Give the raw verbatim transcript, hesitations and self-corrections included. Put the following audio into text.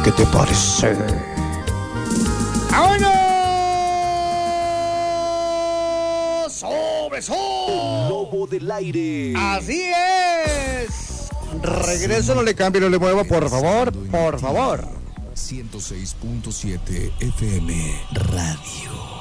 ¿Qué te parece? ¡Vámonos! ¡Sobre, sobre! Lobo del aire. Así es. Regreso, no le cambie, no le mueva, por favor, por favor. ciento seis punto siete F M Radio.